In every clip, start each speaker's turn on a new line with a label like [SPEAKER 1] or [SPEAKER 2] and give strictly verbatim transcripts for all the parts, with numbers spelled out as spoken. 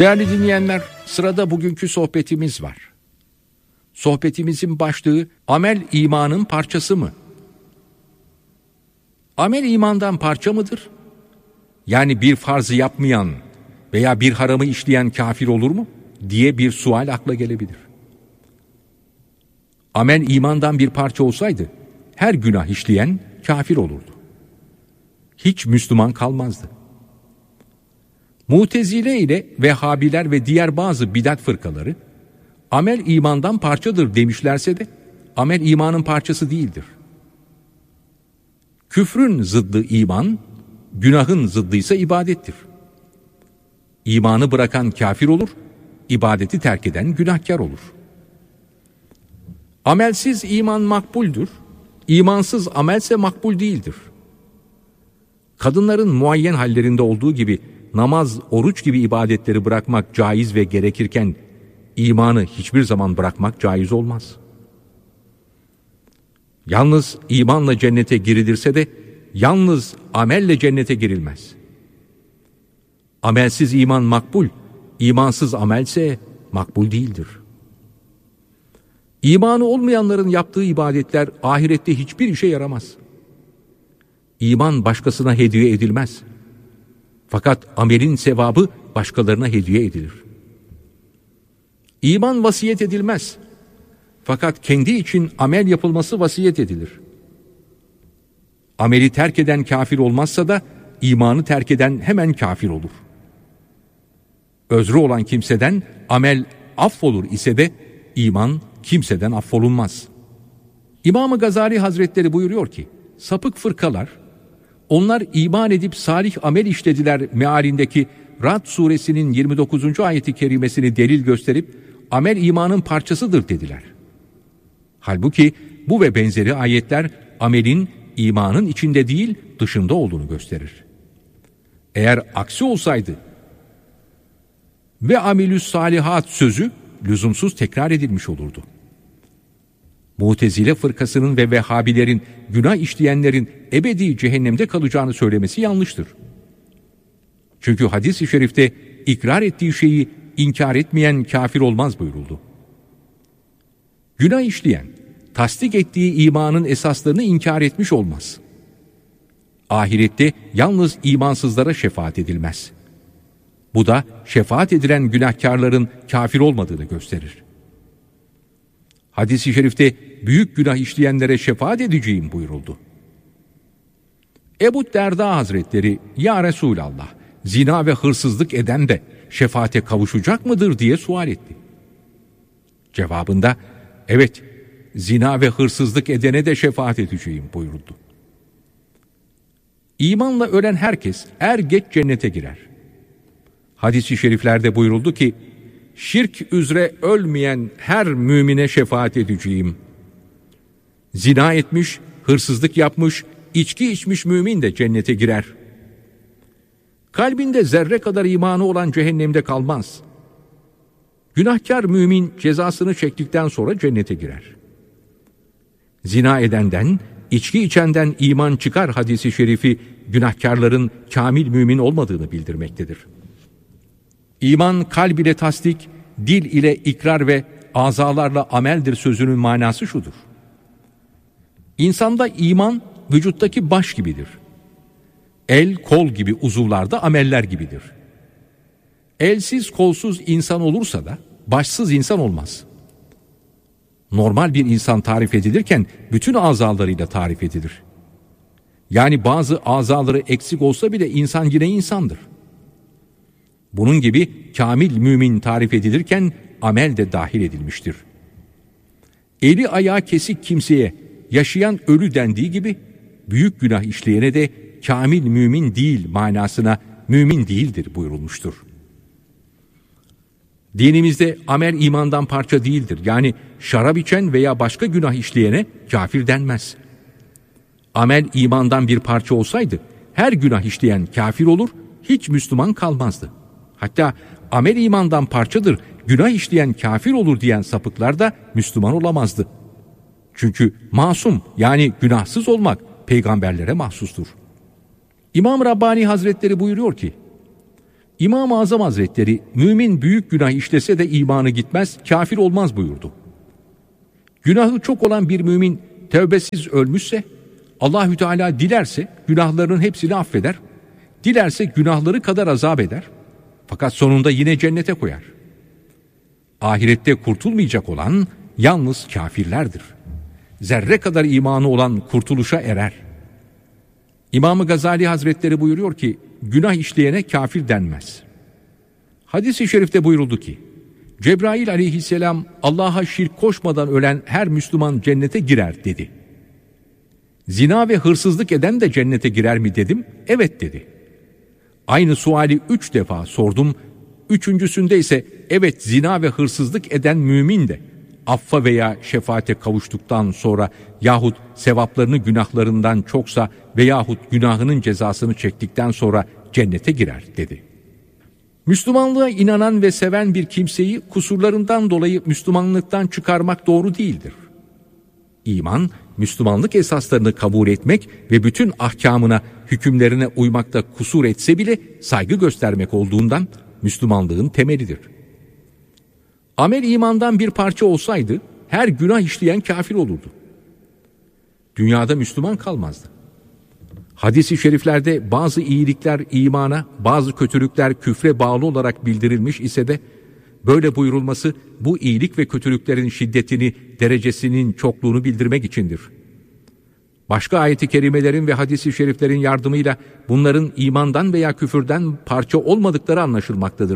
[SPEAKER 1] Değerli dinleyenler, sırada bugünkü sohbetimiz var. Sohbetimizin başlığı amel imanın parçası mı? Amel imandan parça mıdır? Yani bir farzı yapmayan veya bir haramı işleyen kafir olur mu diye bir sual akla gelebilir. Amel imandan bir parça olsaydı her günah işleyen kafir olurdu. Hiç Müslüman kalmazdı. Mutezile ile Vehhabiler ve diğer bazı bidat fırkaları amel imandan parçadır demişlerse de amel imanın parçası değildir. Küfrün zıddı iman, günahın zıddı ise ibadettir. İmanı bırakan kafir olur, ibadeti terk eden günahkar olur. Amelsiz iman makbuldür, imansız amelse makbul değildir. Kadınların muayyen hallerinde olduğu gibi namaz, oruç gibi ibadetleri bırakmak caiz ve gerekirken imanı hiçbir zaman bırakmak caiz olmaz. Yalnız imanla cennete girilirse de yalnız amelle cennete girilmez. Amelsiz iman makbul, imansız amelse makbul değildir. İmanı olmayanların yaptığı ibadetler ahirette hiçbir işe yaramaz. İman başkasına hediye edilmez. Fakat amelin sevabı başkalarına hediye edilir. İman vasiyet edilmez. Fakat kendi için amel yapılması vasiyet edilir. Ameli terk eden kafir olmazsa da imanı terk eden hemen kafir olur. Özrü olan kimseden amel affolur ise de iman kimseden affolunmaz. İmam-ı Gazali Hazretleri buyuruyor ki, sapık fırkalar, onlar iman edip salih amel işlediler mealindeki Ra'd suresinin yirmi dokuzuncu ayeti kerimesini delil gösterip amel imanın parçasıdır dediler. Halbuki bu ve benzeri ayetler amelin imanın içinde değil dışında olduğunu gösterir. Eğer aksi olsaydı ve amilüs salihat sözü lüzumsuz tekrar edilmiş olurdu. Mutezile fırkasının ve Vehhabilerin günah işleyenlerin ebedi cehennemde kalacağını söylemesi yanlıştır. Çünkü hadis-i şerifte ikrar ettiği şeyi inkar etmeyen kafir olmaz buyuruldu. Günah işleyen, tasdik ettiği imanın esaslarını inkar etmiş olmaz. Ahirette yalnız imansızlara şefaat edilmez. Bu da şefaat edilen günahkarların kafir olmadığını gösterir. Hadis-i şerifte büyük günah işleyenlere şefaat edeceğim buyuruldu. Ebu Derda Hazretleri, ya Resulallah, zina ve hırsızlık eden de şefaate kavuşacak mıdır diye sual etti. Cevabında, evet, zina ve hırsızlık edene de şefaat edeceğim buyuruldu. İmanla ölen herkes er geç cennete girer. Hadis-i şeriflerde buyuruldu ki, şirk üzere ölmeyen her mümine şefaat edeceğim. Zina etmiş, hırsızlık yapmış, içki içmiş mümin de cennete girer. Kalbinde zerre kadar imanı olan cehennemde kalmaz. Günahkar mümin cezasını çektikten sonra cennete girer. Zina edenden, içki içenden iman çıkar hadisi şerifi günahkarların kamil mümin olmadığını bildirmektedir. İman kalb ile tasdik, dil ile ikrar ve azalarla ameldir sözünün manası şudur. İnsanda iman vücuttaki baş gibidir. El, kol gibi uzuvlarda ameller gibidir. Elsiz, kolsuz insan olursa da başsız insan olmaz. Normal bir insan tarif edilirken bütün azalarıyla tarif edilir. Yani bazı azaları eksik olsa bile insan yine insandır. Bunun gibi kamil mümin tarif edilirken amel de dahil edilmiştir. Eli ayağı kesik kimseye yaşayan ölü dendiği gibi büyük günah işleyene de kamil mümin değil manasına mümin değildir buyurulmuştur. Dinimizde amel imandan parça değildir. Yani şarap içen veya başka günah işleyene kafir denmez. Amel imandan bir parça olsaydı her günah işleyen kafir olur, hiç Müslüman kalmazdı. Hatta amel imandan parçadır, günah işleyen kafir olur diyen sapıklar da Müslüman olamazdı. Çünkü masum yani günahsız olmak peygamberlere mahsustur. İmam Rabbani Hazretleri buyuruyor ki, İmam-ı Azam Hazretleri mümin büyük günah işlese de imanı gitmez, kafir olmaz buyurdu. Günahı çok olan bir mümin tövbesiz ölmüşse Allahü Teala dilerse günahlarının hepsini affeder, dilerse günahları kadar azap eder. Fakat sonunda yine cennete koyar. Ahirette kurtulmayacak olan yalnız kafirlerdir. Zerre kadar imanı olan kurtuluşa erer. İmam-ı Gazali Hazretleri buyuruyor ki, günah işleyene kafir denmez. Hadis-i şerifte buyuruldu ki, Cebrail aleyhisselam Allah'a şirk koşmadan ölen her Müslüman cennete girer dedi. Zina ve hırsızlık eden de cennete girer mi dedim, evet dedi. Aynı suali üç defa sordum, üçüncüsünde ise evet zina ve hırsızlık eden mümin de affa veya şefaate kavuştuktan sonra yahut sevaplarını günahlarından çoksa veyahut günahının cezasını çektikten sonra cennete girer dedi. Müslümanlığa inanan ve seven bir kimseyi kusurlarından dolayı Müslümanlıktan çıkarmak doğru değildir. İman, Müslümanlık esaslarını kabul etmek ve bütün ahkamına, hükümlerine uymakta kusur etse bile saygı göstermek olduğundan Müslümanlığın temelidir. Amel imandan bir parça olsaydı her günah işleyen kafir olurdu. Dünyada Müslüman kalmazdı. Hadis-i şeriflerde bazı iyilikler imana, bazı kötülükler küfre bağlı olarak bildirilmiş ise de böyle buyurulması bu iyilik ve kötülüklerin şiddetini, derecesinin çokluğunu bildirmek içindir. Başka ayet-i kerimelerin ve hadis-i şeriflerin yardımıyla bunların imandan veya küfürden parça olmadıkları anlaşılmaktadır.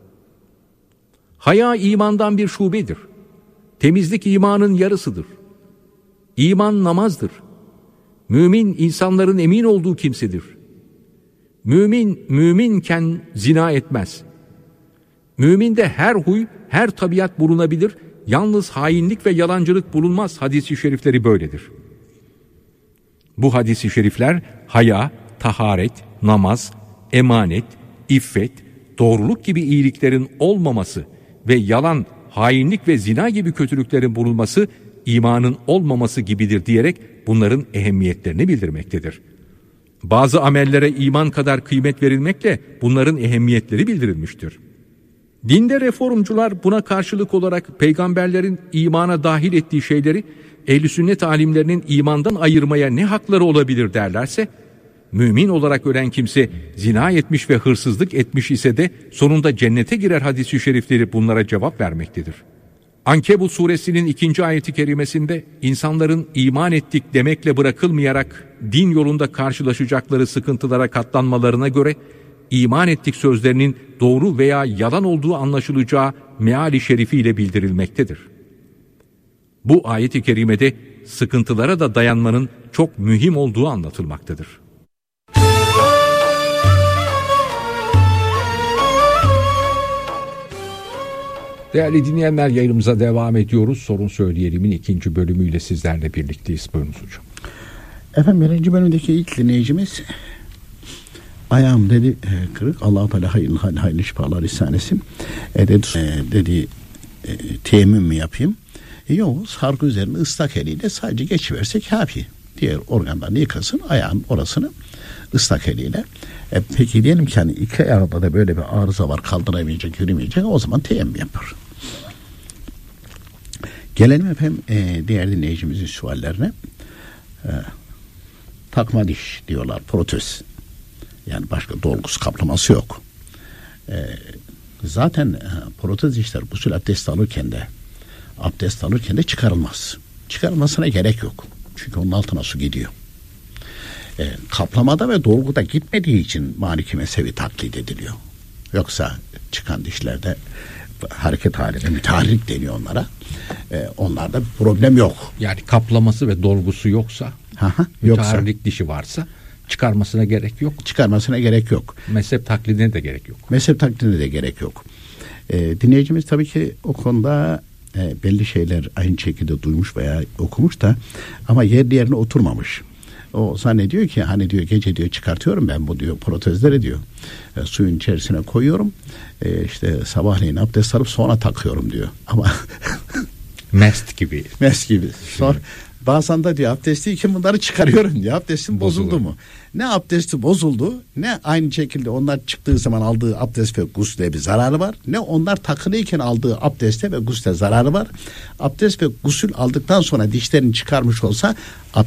[SPEAKER 1] Haya imandan bir şubedir. Temizlik imanın yarısıdır. İman namazdır. Mümin insanların emin olduğu kimsedir. Mümin müminken zina etmez. Müminde her huy, her tabiat bulunabilir, yalnız hainlik ve yalancılık bulunmaz hadis-i şerifleri böyledir. Bu hadis-i şerifler haya, taharet, namaz, emanet, iffet, doğruluk gibi iyiliklerin olmaması ve yalan, hainlik ve zina gibi kötülüklerin bulunması imanın olmaması gibidir diyerek bunların ehemmiyetlerini bildirmektedir. Bazı amellere iman kadar kıymet verilmekle bunların ehemmiyetleri bildirilmiştir. Dinde reformcular buna karşılık olarak peygamberlerin imana dahil ettiği şeyleri ehl-i sünnet alimlerinin imandan ayırmaya ne hakları olabilir derlerse, mümin olarak ölen kimse zina etmiş ve hırsızlık etmiş ise de sonunda cennete girer hadis-i şerifleri bunlara cevap vermektedir. Ankebut suresinin ikinci ayeti kerimesinde insanların iman ettik demekle bırakılmayarak din yolunda karşılaşacakları sıkıntılara katlanmalarına göre iman ettik sözlerinin doğru veya yalan olduğu anlaşılacağı meali şerifiyle bildirilmektedir. Bu ayet-i kerimede sıkıntılara da dayanmanın çok mühim olduğu anlatılmaktadır. Değerli dinleyenler, yayınımıza devam ediyoruz. Sorun Söyleyelim'in ikinci bölümüyle sizlerle birlikteyiz. Buyurunuz hocam.
[SPEAKER 2] Efendim, birinci bölümdeki ilk dinleyicimiz ayağım dedi e, kırık. Allah-u Teala hayırlı hayırlı şifalar ihsanesin. E, dedi, e, dedi e, teyemmüm mü yapayım? E, yok, sargı üzerine ıslak eliyle sadece geçiversek kafi. Diğer organlarını yıkasın, ayağın orasını ıslak eliyle. E, peki diyelim ki hani iki ayağında da böyle bir arıza var, kaldıramayacak, yürümeyecek, o zaman teyemmüm yapar. Gelelim efendim e, diğer dinleyicimizin suallerine. E, takma diş diyorlar, protez. Yani başka dolgusu, kaplaması yok. E, zaten e, protez dişler gusül abdesti alırken de abdest alırken de çıkarılmaz. Çıkarılmasına gerek yok. Çünkü onun altına su gidiyor. E, kaplamada ve dolguda gitmediği için Maliki mezhebi taklit ediliyor. Yoksa çıkan dişlerde hareket halinde müteharrik deniyor onlara. E, onlarda bir problem yok.
[SPEAKER 1] Yani kaplaması ve dolgusu yoksa,
[SPEAKER 2] Aha,
[SPEAKER 1] müteharrik
[SPEAKER 2] yoksa,
[SPEAKER 1] dişi varsa çıkarmasına gerek yok.
[SPEAKER 2] Çıkarmasına gerek yok.
[SPEAKER 1] Mezhep taklidine de gerek yok.
[SPEAKER 2] Mezhep taklidine de gerek yok. E, dinleyicimiz tabii ki o konuda e, belli şeyler aynı şekilde duymuş veya okumuş da ama yer yerine oturmamış. O zannediyor ki hani diyor gece diyor çıkartıyorum ben bu diyor protezleri diyor. E, suyun içerisine koyuyorum. E, işte sabahleyin abdest alıp sonra takıyorum diyor. Ama
[SPEAKER 1] mest gibi.
[SPEAKER 2] Mest gibi. Sonra bazen de diyor abdestliyken bunları çıkarıyorum diyor. Abdestim bozuldu
[SPEAKER 1] Bozulur.
[SPEAKER 2] mu? Ne abdesti bozuldu, ne aynı şekilde onlar çıktığı zaman aldığı abdest ve gusle bir zararı var, ne onlar takılıyken aldığı abdeste ve gusle zararı var. Abdest ve gusül aldıktan sonra dişlerini çıkarmış olsa